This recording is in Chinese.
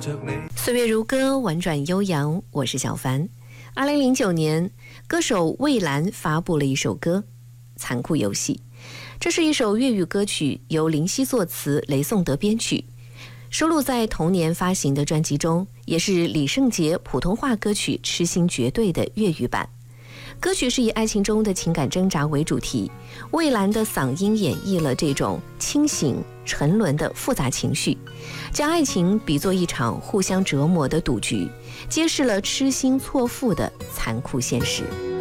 岁月如歌，婉转悠扬，我是小凡。2009年，歌手蔚蓝发布了一首歌《残酷游戏》，这是一首粤语歌曲，由林夕作词，雷颂德编曲，收录在同年发行的专辑中，也是李圣杰普通话歌曲《痴心绝对》的粤语版。歌曲是以爱情中的情感挣扎为主题，蔚蓝的嗓音演绎了这种清醒沉沦的复杂情绪，将爱情比作一场互相折磨的赌局，揭示了痴心错付的残酷现实。